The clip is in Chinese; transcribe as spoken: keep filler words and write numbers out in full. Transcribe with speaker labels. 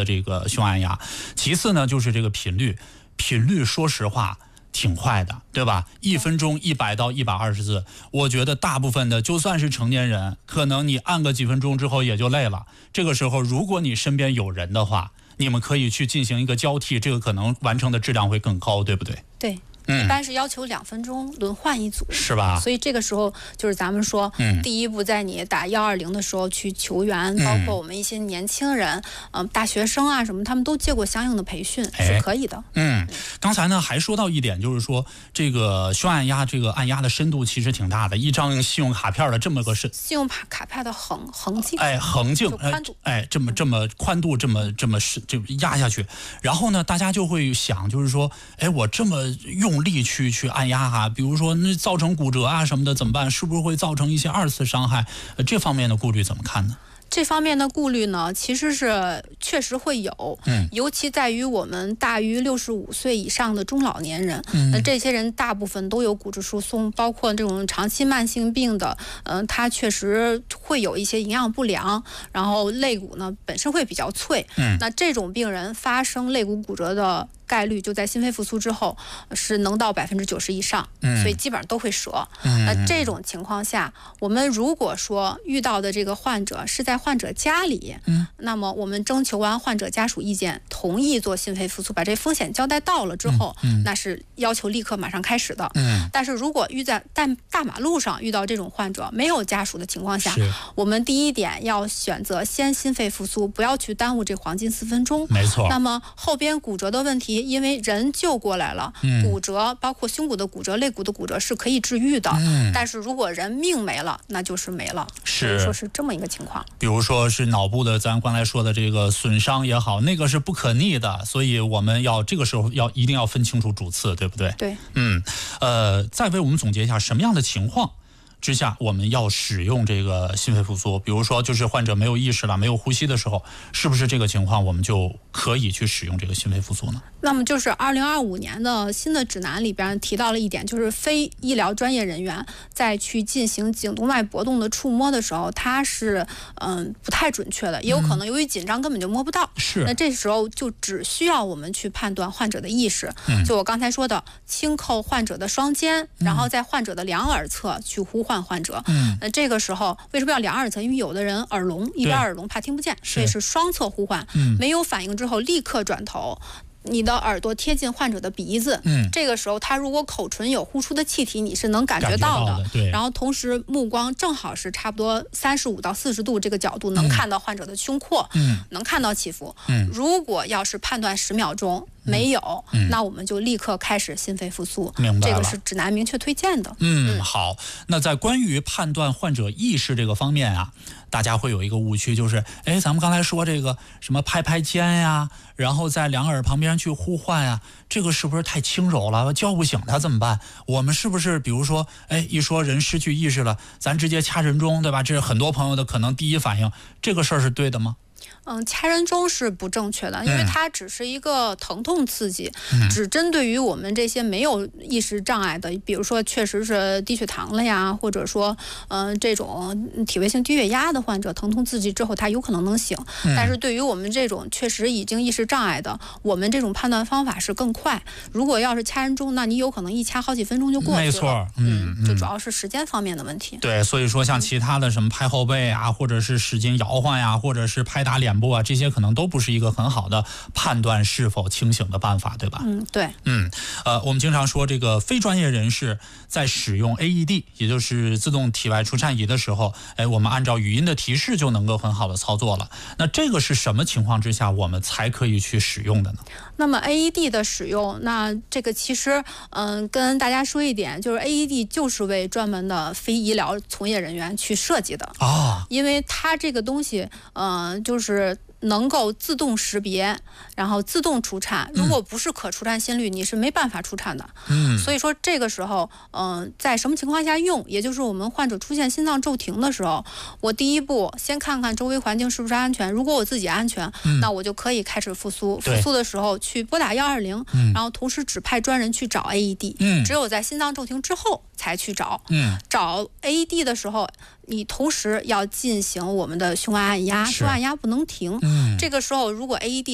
Speaker 1: 的这个胸按压。其次呢，就是这个频率，频率说实话挺快的，对吧？一分钟一百到一百二十次，我觉得大部分的就算是成年人，可能你按个几分钟之后也就累了。这个时候，如果你身边有人的话，你们可以去进行一个交替，这个可能完成的质量会更高，对不对？
Speaker 2: 对。
Speaker 1: 嗯、
Speaker 2: 一般是要求两分钟轮换一组，
Speaker 1: 是吧？
Speaker 2: 所以这个时候就是咱们说，嗯、第一步在你打幺二零的时候去求援，嗯、包括我们一些年轻人，嗯、呃，大学生啊什么，他们都接过相应的培训，是可以的。
Speaker 1: 嗯，刚才呢还说到一点，就是说这个胸按压，这个按压的深度其实挺大的，一张信用卡片的这么个深，
Speaker 2: 信用卡卡片的横横径，
Speaker 1: 哎，横径，
Speaker 2: 宽度，
Speaker 1: 哎，这么这么宽度，这么这么深，就压下去。然后呢，大家就会想，就是说，哎，我这么用力去去按压哈、啊，比如说那造成骨折啊什么的怎么办？是不是会造成一些二次伤害？呃，这方面的顾虑怎么看呢？
Speaker 2: 这方面的顾虑呢，其实是确实会有，嗯，尤其在于我们大于六十五岁以上的中老年人，嗯，那这些人大部分都有骨质疏松，包括这种长期慢性病的，嗯、呃，他确实会有一些营养不良，然后肋骨呢本身会比较脆，嗯，那这种病人发生肋骨骨折的概率就在心肺复苏之后是能到百分之九十以上，嗯，所以基本上都会折。嗯，那这种情况下，我们如果说遇到的这个患者是在患者家里，嗯，那么我们征求完患者家属意见，同意做心肺复苏，把这风险交代到了之后，嗯，那是要求立刻马上开始的。嗯，但是如果遇在大大马路上遇到这种患者，没有家属的情况下，我们第一点要选择先心肺复苏，不要去耽误这黄金四分钟。
Speaker 1: 没错。
Speaker 2: 那么后边骨折的问题，因为人救过来了，嗯、骨折包括胸骨的骨折、肋骨的骨折是可以治愈的，嗯、但是如果人命没了，那就是没了。
Speaker 1: 是，
Speaker 2: 所以说是这么一个情况。
Speaker 1: 比如说是脑部的，咱刚才说的这个损伤也好，那个是不可逆的，所以我们要这个时候要一定要分清楚主次，对不对？
Speaker 2: 对。
Speaker 1: 嗯，呃，再为我们总结一下什么样的情况之下我们要使用这个心肺复苏，比如说就是患者没有意识了、没有呼吸的时候，是不是这个情况我们就可以去使用这个心肺复苏呢？
Speaker 2: 那么就是二零二五年的新的指南里边提到了一点，就是非医疗专业人员在去进行颈动脉搏动的触摸的时候，它是嗯不太准确的，也有可能由于紧张根本就摸不到。
Speaker 1: 是、嗯。
Speaker 2: 那这时候就只需要我们去判断患者的意识。嗯。就我刚才说的，轻扣患者的双肩，然后在患者的两耳侧去呼唤患者。嗯。那这个时候为什么要两耳侧？因为有的人耳聋，一边耳聋怕听不见，所以是双侧呼唤。嗯。没有反应之后立刻转头。你的耳朵贴近患者的鼻子，嗯，这个时候他如果口唇有呼出的气体，你是能感觉到的。
Speaker 1: 到的对。
Speaker 2: 然后同时目光正好是差不多三十五到四十度这个角度，能看到患者的胸廓，嗯，能看到起伏。嗯，如果要是判断十秒钟没有，嗯，那我们就立刻开始心肺复苏。
Speaker 1: 明白了，
Speaker 2: 这个是指南明确推荐的。
Speaker 1: 嗯，好。那在关于判断患者意识这个方面啊，大家会有一个误区，就是哎，咱们刚才说这个什么拍拍肩呀，然后在两耳旁边去呼唤呀，这个是不是太轻柔了？叫不醒他怎么办？我们是不是比如说，哎，一说人失去意识了，咱直接掐人中，对吧？这是很多朋友的可能第一反应，这个事儿是对的吗？
Speaker 2: 嗯，掐人中是不正确的，因为它只是一个疼痛刺激，嗯、只针对于我们这些没有意识障碍的，比如说确实是低血糖了呀，或者说嗯、呃、这种体位性低血压的患者，疼痛刺激之后他有可能能醒，嗯、但是对于我们这种确实已经意识障碍的，我们这种判断方法是更快。如果要是掐人中，那你有可能一掐好几分钟就过去了。
Speaker 1: 没错，嗯，
Speaker 2: 嗯就主要是时间方面的问题。
Speaker 1: 对，所以说像其他的什么拍后背啊，或者是使劲摇晃呀，或者是拍打脸部啊，这些可能都不是一个很好的判断是否清醒的办法，对吧？
Speaker 2: 嗯，对。
Speaker 1: 嗯，呃，我们经常说这个非专业人士在使用 A E D， 也就是自动体外除颤仪的时候，哎，我们按照语音的提示就能够很好的操作了。那这个是什么情况之下我们才可以去使用的呢？
Speaker 2: 那么 A E D 的使用，那这个其实嗯、呃，跟大家说一点，就是 A E D 就是为专门的非医疗从业人员去设计的啊、哦，因为它这个东西，嗯、呃，就是能够自动识别，然后自动除颤。如果不是可除颤心率，你是没办法除颤的。嗯，所以说这个时候，嗯、呃，在什么情况下用？也就是我们患者出现心脏骤停的时候，我第一步先看看周围环境是不是安全。如果我自己安全，嗯、那我就可以开始复苏。复苏的时候去拨打幺二零，然后同时指派专人去找 A E D。嗯，只有在心脏骤停之后才去找。嗯，找 A E D 的时候，你同时要进行我们的胸外按压，胸按压不能停。嗯，这个时候如果 A E D